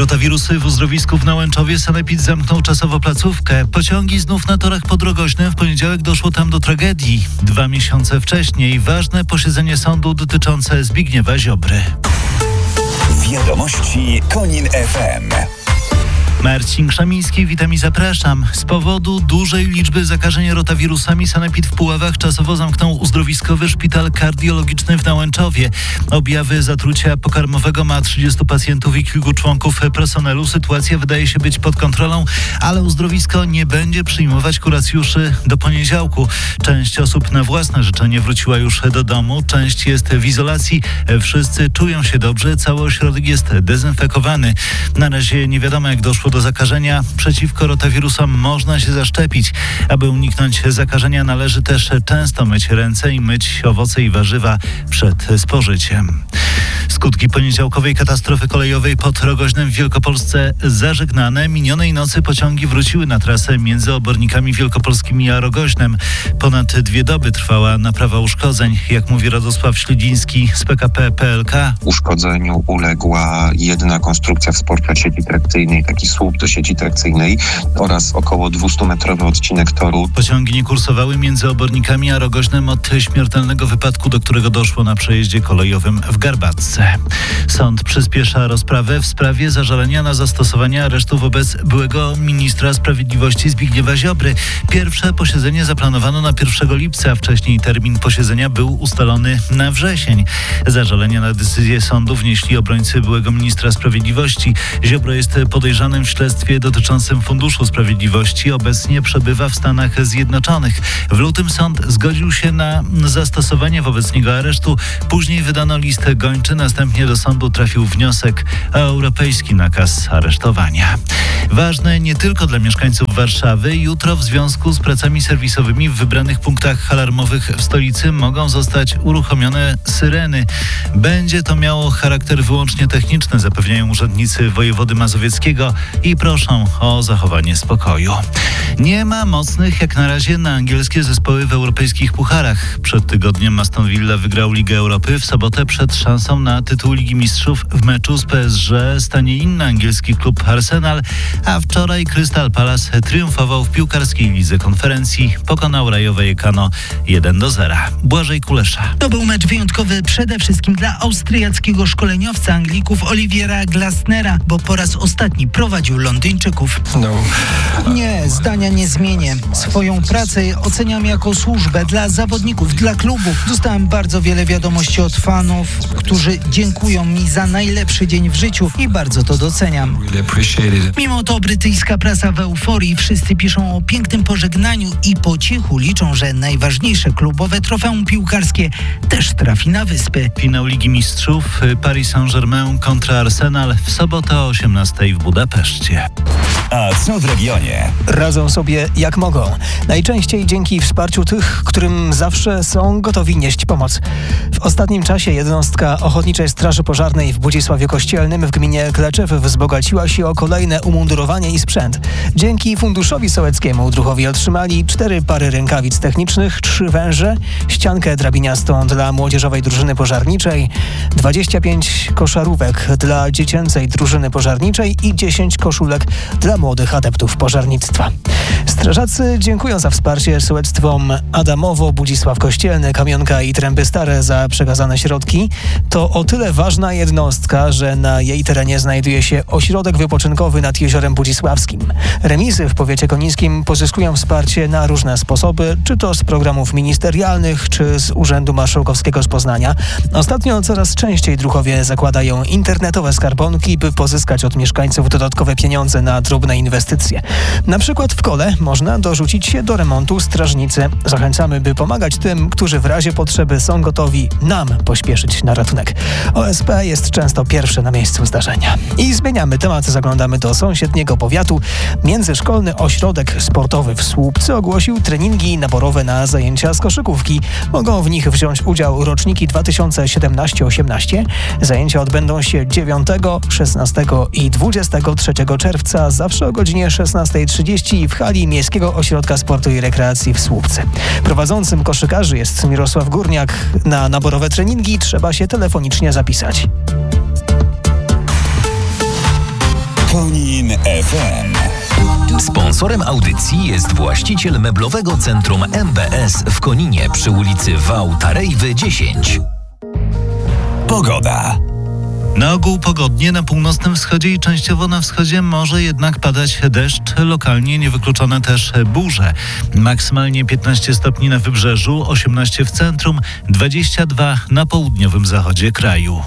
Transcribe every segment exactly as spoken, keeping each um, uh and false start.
Rotawirusy w uzdrowisku w Nałęczowie. Sanepid zamknął czasowo placówkę. Pociągi znów na torach pod Rogoźnem. W poniedziałek doszło tam do tragedii. Dwa miesiące wcześniej ważne posiedzenie sądu dotyczące Zbigniewa Ziobry. Wiadomości Konin F M. Marcin Krzemiński, witam i zapraszam. Z powodu dużej liczby zakażeń rotawirusami Sanepid w Puławach czasowo zamknął uzdrowiskowy szpital kardiologiczny w Nałęczowie. Objawy zatrucia pokarmowego ma trzydziestu pacjentów i kilku członków personelu. Sytuacja wydaje się być pod kontrolą, ale uzdrowisko nie będzie przyjmować kuracjuszy do poniedziałku. Część osób na własne życzenie wróciła już do domu, część jest w izolacji. Wszyscy czują się dobrze, cały ośrodek jest dezynfekowany. Na razie nie wiadomo, jak doszło do zakażenia. Przeciwko rotawirusom można się zaszczepić. Aby uniknąć zakażenia, należy też często myć ręce i myć owoce i warzywa przed spożyciem. Skutki poniedziałkowej katastrofy kolejowej pod Rogoźnem w Wielkopolsce zażegnane. Minionej nocy pociągi wróciły na trasę między obornikami wielkopolskimi a Rogoźnem. Ponad dwie doby trwała naprawa uszkodzeń. Jak mówi Radosław Śledziński z P K P P L K. Uszkodzeniu uległa jedna konstrukcja wsparcia sieci trakcyjnej, taki słup do sieci trakcyjnej oraz około dwustumetrowy odcinek toru. Pociągi nie kursowały między obornikami a Rogoźnem od śmiertelnego wypadku, do którego doszło na przejeździe kolejowym w Garbatce. Sąd przyspiesza rozprawę w sprawie zażalenia na zastosowanie aresztu wobec byłego ministra sprawiedliwości Zbigniewa Ziobry. Pierwsze posiedzenie zaplanowano na pierwszego lipca, wcześniej termin posiedzenia był ustalony na wrzesień. Zażalenia na decyzję sądu wnieśli obrońcy byłego ministra sprawiedliwości. Ziobro jest podejrzanym w śledztwie dotyczącym Funduszu Sprawiedliwości. Obecnie przebywa w Stanach Zjednoczonych. W lutym sąd zgodził się na zastosowanie wobec niego aresztu. Później wydano list gończy. Następnie do sądu trafił wniosek o europejski nakaz aresztowania. Ważne nie tylko dla mieszkańców Warszawy. Jutro w związku z pracami serwisowymi w wybranych punktach alarmowych w stolicy mogą zostać uruchomione syreny. Będzie to miało charakter wyłącznie techniczny, zapewniają urzędnicy wojewody mazowieckiego i proszą o zachowanie spokoju. Nie ma mocnych jak na razie na angielskie zespoły w europejskich pucharach. Przed tygodniem Aston Villa wygrał Ligę Europy. W sobotę przed szansą na tytuł Ligi Mistrzów w meczu z P S G stanie inny angielski klub Arsenal, a wczoraj Crystal Palace triumfował w piłkarskiej lidze konferencji. Pokonał Rayo Vallecano jeden do zera. Błażej Kulesza. To był mecz wyjątkowy przede wszystkim dla austriackiego szkoleniowca Anglików Oliviera Glasnera, bo po raz ostatni prowadził Londyńczyków. Nie, zdania nie zmienię. Swoją pracę oceniam jako służbę dla zawodników, dla klubu. Dostałem bardzo wiele wiadomości od fanów, którzy dziękują mi za najlepszy dzień w życiu i bardzo to doceniam. Mimo to brytyjska prasa w euforii. Wszyscy piszą o pięknym pożegnaniu i po cichu liczą, że najważniejsze klubowe trofeum piłkarskie też trafi na wyspy. Finał Ligi Mistrzów Paris Saint-Germain kontra Arsenal w sobotę o osiemnastej w Budapeszcie. A co w regionie? Radzą sobie jak mogą. Najczęściej dzięki wsparciu tych, którym zawsze są gotowi nieść pomoc. W ostatnim czasie jednostka Ochotniczej Straży Pożarnej w Budzisławie Kościelnym w gminie Kleczew wzbogaciła się o kolejne umundurowanie i sprzęt. Dzięki Funduszowi Sołeckiemu druhowie otrzymali cztery pary rękawic technicznych, trzy węże, ściankę drabiniastą dla młodzieżowej drużyny pożarniczej, dwadzieścia pięć koszarówek dla dziecięcej drużyny pożarniczej i dziesięć koszulek dla młodych adeptów pożarnictwa. Strażacy dziękują za wsparcie sołectwom Adamowo, Budzisław Kościelny, Kamionka i Tręby Stare za przekazane środki. To o tyle ważna jednostka, że na jej terenie znajduje się ośrodek wypoczynkowy nad Jeziorem Budzisławskim. Remizy w powiecie konińskim pozyskują wsparcie na różne sposoby, czy to z programów ministerialnych, czy z Urzędu Marszałkowskiego z Poznania. Ostatnio coraz częściej druhowie zakładają internetowe skarbonki, by pozyskać od mieszkańców dodatkowe pieniądze na drobne inwestycje. Na przykład w Kole można dorzucić się do remontu strażnicy. Zachęcamy, by pomagać tym, którzy w razie potrzeby są gotowi nam pośpieszyć na ratunek. O S P jest często pierwsze na miejscu zdarzenia. I zmieniamy temat, zaglądamy do sąsiedniego powiatu. Międzyszkolny Ośrodek Sportowy w Słupcy ogłosił treningi naborowe na zajęcia z koszykówki. Mogą w nich wziąć udział roczniki dwa tysiące siedemnaście osiemnaście. Zajęcia odbędą się dziewiątego, szesnastego i dwudziestego trzeciego czerwca, zawsze o godzinie szesnastej trzydzieści w hali Miejskiego Ośrodka Sportu i Rekreacji w Słupcy. Prowadzącym koszykarzy jest Mirosław Górniak. Na naborowe treningi trzeba się telefonicznie zapisać. Konin F M. Sponsorem audycji jest właściciel meblowego centrum M B S w Koninie przy ulicy Wałtarejwy dziesięć. Pogoda. Na ogół pogodnie, na północnym wschodzie i częściowo na wschodzie może jednak padać deszcz, lokalnie niewykluczone też burze. Maksymalnie piętnaście stopni na wybrzeżu, osiemnaście w centrum, dwadzieścia dwa na południowym zachodzie kraju.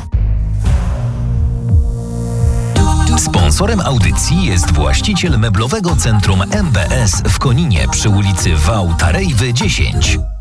Sponsorem audycji jest właściciel meblowego centrum M B S w Koninie przy ulicy Wałtarejwy dziesięć.